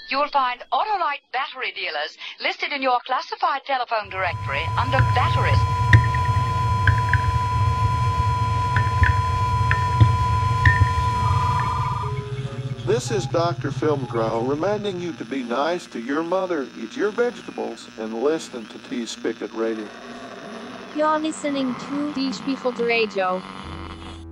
You will find Autolite battery dealers listed in your classified telephone directory under batteries. This is Dr. Phil McGraw reminding you to be nice to your mother, eat your vegetables, and listen to T-Spigot Radio. You're listening to Die Spiegel Radio.